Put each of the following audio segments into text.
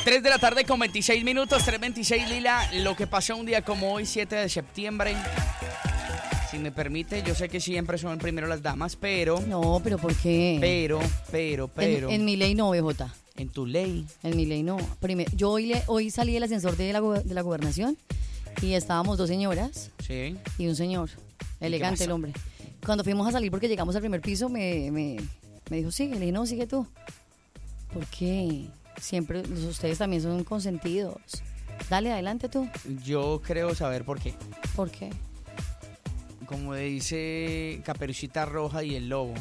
3 de la tarde con 26 minutos, 3:26, Lila. Lo que pasó un día como hoy, 7 de septiembre. Si me permite, yo sé que siempre son primero las damas, pero... No, pero ¿por qué? Pero... En mi ley no, BJ. En tu ley. En mi ley no. Yo hoy salí del ascensor de la gobernación y estábamos 2 señoras Sí. y un señor. Elegante el hombre. Cuando fuimos a salir porque llegamos al primer piso, me dijo, sigue. Le dije, no, sigue tú. ¿Por qué? Siempre, ustedes también son consentidos. Dale, adelante tú. Yo creo saber por qué. ¿Por qué? Como dice Caperucita Roja y el lobo.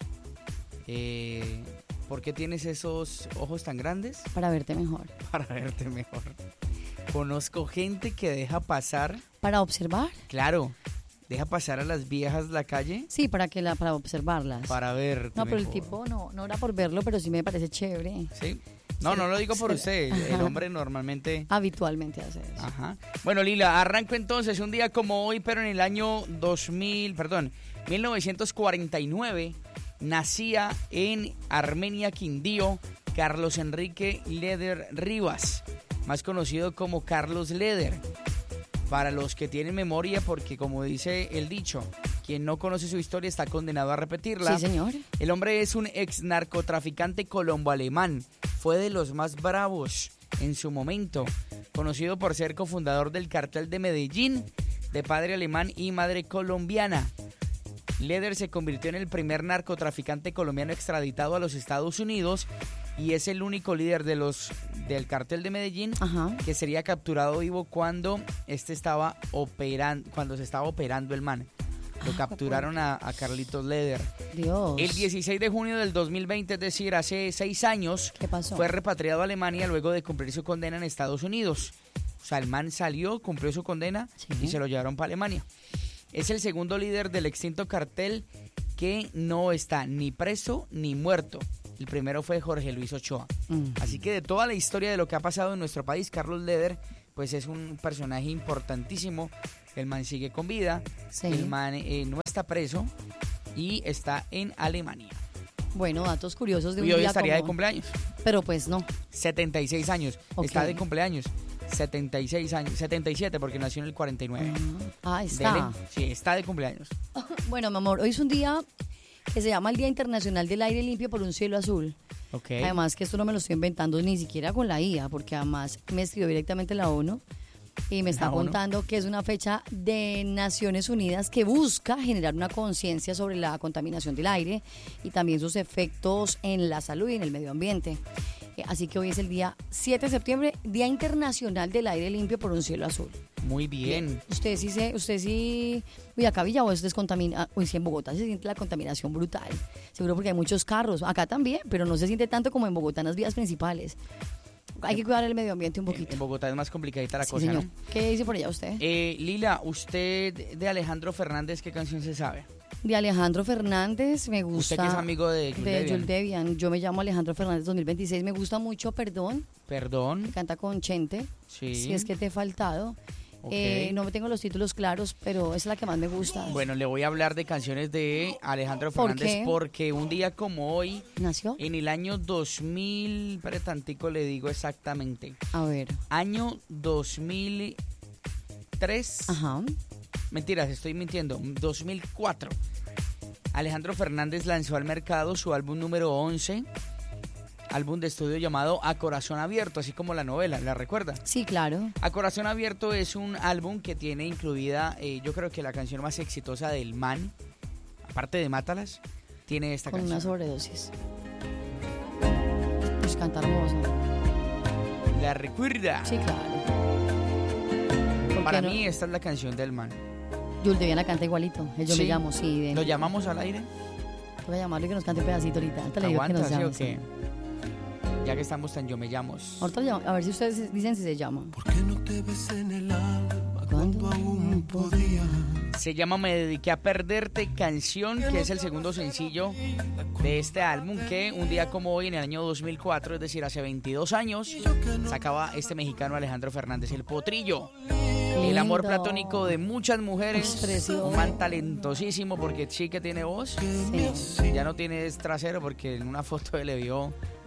¿Por qué tienes esos ojos tan grandes? Para verte mejor. Para verte mejor. Conozco gente que deja pasar... ¿Para observar? Claro. Deja pasar a las viejas la calle. Sí, para observarlas. Para verte No, pero mejor. el tipo no era por verlo, pero sí me parece chévere. Sí. No lo digo por usted. El hombre normalmente... Habitualmente hace eso. Ajá. Bueno, Lila, arranco entonces un día como hoy, pero en el año 1949, nacía en Armenia, Quindío, Carlos Enrique Leder Rivas, más conocido como Carlos Leder. Para los que tienen memoria, porque como dice el dicho, quien no conoce su historia está condenado a repetirla. Sí, señor. El hombre es un ex narcotraficante colombo-alemán. Fue de los más bravos en su momento, conocido por ser cofundador del cartel de Medellín, de padre alemán y madre colombiana. Leder se convirtió en el primer narcotraficante colombiano extraditado a los Estados Unidos y es el único líder del cartel de Medellín que sería capturado vivo cuando se estaba operando el man. Lo capturaron a Carlitos Leder. Dios. El 16 de junio del 2020, es decir, hace 6 años, ¿qué pasó? Fue repatriado a Alemania luego de cumplir su condena en Estados Unidos. O sea, el man salió, cumplió su condena y se lo llevaron para Alemania. Es el segundo líder del extinto cartel que no está ni preso ni muerto. El primero fue Jorge Luis Ochoa. Así que de toda la historia de lo que ha pasado en nuestro país, Carlos Leder, pues es un personaje importantísimo. El man sigue con vida, el man no está preso y está en Alemania. Bueno, datos curiosos de un día. Y hoy día estaría como... de cumpleaños. Pero pues no. 76 años. Okay. Está de cumpleaños. 76 años. 77 porque nació en el 49. Está. Sí, está de cumpleaños. Bueno, mi amor, hoy es un día que se llama el Día Internacional del Aire Limpio por un Cielo Azul. Okay. Además que esto no me lo estoy inventando ni siquiera con la IA, porque además me escribió directamente la ONU y me está contando que es una fecha de Naciones Unidas que busca generar una conciencia sobre la contaminación del aire y también sus efectos en la salud y en el medio ambiente. Así que hoy es el día 7 de septiembre, Día Internacional del Aire Limpio por un Cielo Azul. Muy bien. Usted sí, uy, acá Villavo es descontamina, uy, sí, en Bogotá se siente la contaminación brutal. Seguro porque hay muchos carros, acá también, pero no se siente tanto como en Bogotá en las vías principales. Hay que cuidar el medio ambiente un poquito. En Bogotá es más complicadita la cosa, señor. ¿no? ¿Qué dice por allá usted? Lila, usted de Alejandro Fernández, ¿qué canción se sabe? De Alejandro Fernández me gusta. Usted que es amigo de Jules Debian. Yo me llamo Alejandro Fernández 2026. Me gusta mucho Perdón. Perdón. Que canta con Chente. Sí. Si es que te he faltado. Okay. No me tengo los títulos claros, pero es la que más me gusta. Bueno, le voy a hablar de canciones de Alejandro Fernández porque un día como hoy nació en el año 2000, espere tantico, le digo exactamente. A ver. Año 2003. Ajá. Mentiras, estoy mintiendo. 2004. Alejandro Fernández lanzó al mercado su álbum número 11. Álbum de estudio llamado A Corazón Abierto, así como la novela, ¿la recuerda? Sí, claro. A Corazón Abierto es un álbum que tiene incluida, yo creo que la canción más exitosa del man, aparte de Mátalas, tiene esta canción. Con una sobredosis. Pues canta hermoso. ¿La recuerda? Sí, claro. Para mí esta es la canción del man. Jules Debian la canta igualito. Yo me llamo, sí. ¿Lo llamamos al aire? Voy a llamarle que nos cante un pedacito ahorita. Te le digo que nos ¿Aguanta, sí o llame, qué? Ya que estamos tan yo me llamos. Ahorita le llamo, a ver si ustedes dicen si se llama. ¿Por qué no te ves en el alma cuando aún podía? Se llama Me Dediqué a Perderte, canción que es el segundo sencillo de este álbum que un día como hoy en el año 2004, es decir, hace 22 años, sacaba este mexicano Alejandro Fernández, El Potrillo. El amor platónico de muchas mujeres. Un man talentosísimo porque sí que tiene voz. Sí. Ya no tiene trasero porque en una foto le vio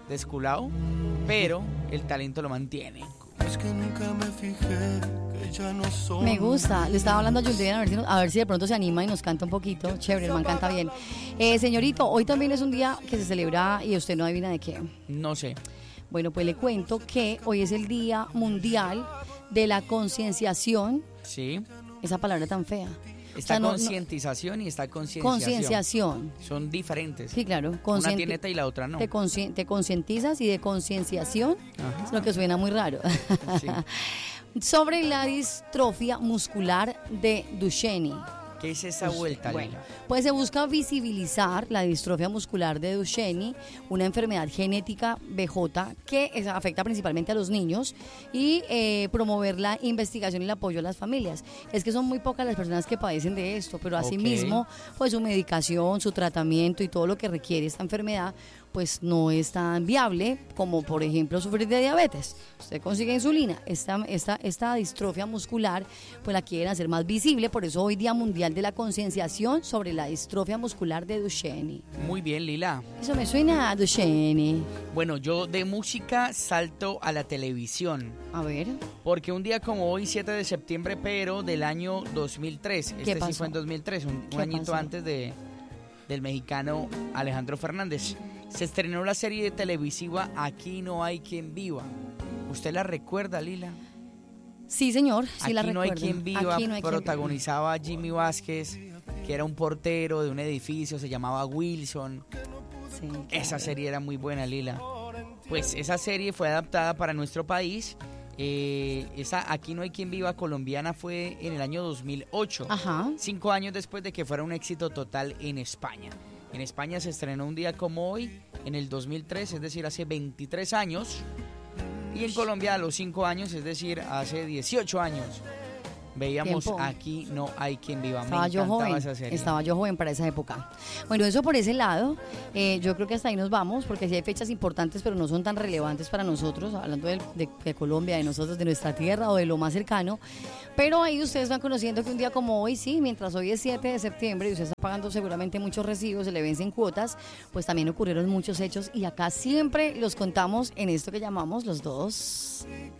desculado, pero el talento lo mantiene. Es que nunca me fijé que ya no soy. Me gusta, le estaba hablando a Julián a ver si de pronto se anima y nos canta un poquito. Chévere, el man canta bien. Señorito, hoy también es un día que se celebra y usted no adivina de qué. No sé. Bueno, pues le cuento que hoy es el Día Mundial de la Concienciación. Sí. Esa palabra tan fea. Está concientización y está concienciación. Concienciación. Son diferentes. Sí, claro. Una tiene T y la otra no. Te concientizas y de concienciación es lo que suena muy raro. Sí. Sobre la distrofia muscular de Duchenne. ¿Qué es esa vuelta, Bueno, Lila? pues se busca visibilizar la distrofia muscular de Duchenne, una enfermedad genética BJ que afecta principalmente a los niños, y promover la investigación y el apoyo a las familias. Es que son muy pocas las personas que padecen de esto, pero asimismo, pues su medicación, su tratamiento y todo lo que requiere esta enfermedad, pues no es tan viable como, por ejemplo, sufrir de diabetes. Usted consigue insulina. Esta distrofia muscular, pues la quieren hacer más visible, por eso hoy Día Mundial de la Concienciación sobre la distrofia muscular de Duchenne. Muy bien, Lila. Eso me suena a Duchenne. Bueno, yo de música salto a la televisión. A ver. Porque un día como hoy, 7 de septiembre, pero del año 2003. ¿Qué pasó? Sí fue en 2003, un añito antes del mexicano Alejandro Fernández. Se estrenó la serie televisiva Aquí no hay quien viva. ¿Usted la recuerda, Lila? Sí, señor, sí la recuerdo. Aquí no hay quien viva, Aquí no hay quien protagonizaba a Jimmy Vázquez, que era un portero de un edificio, se llamaba Wilson. Sí, claro. Esa serie era muy buena, Lila. Pues esa serie fue adaptada para nuestro país. Esa Aquí no hay quien viva colombiana fue en el año 2008. Ajá. 5 años después de que fuera un éxito total en España. En España se estrenó un día como hoy, en el 2003, es decir, hace 23 años. Y en Colombia a los 5 años, es decir, hace 18 años. Veíamos Tiempo. Aquí no hay quien viva. Estaba yo joven, estaba yo joven para esa época. Bueno, eso por ese lado, yo creo que hasta ahí nos vamos, porque sí hay fechas importantes, pero no son tan relevantes para nosotros, hablando de Colombia, de nosotros, de nuestra tierra o de lo más cercano. Pero ahí ustedes van conociendo que un día como hoy, sí, mientras hoy es 7 de septiembre y usted está pagando seguramente muchos recibos, se le vencen cuotas, pues también ocurrieron muchos hechos y acá siempre los contamos en esto que llamamos los dos